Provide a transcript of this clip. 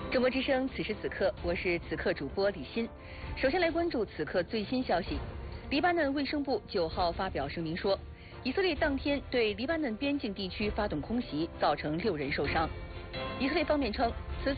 中国之声，此时此刻，我是此刻主播李欣。首先来关注此刻最新消息。黎巴嫩卫生部9号发表声明说，以色列当天对黎巴嫩边境地区发动空袭，造成6人受伤。以色列方面称，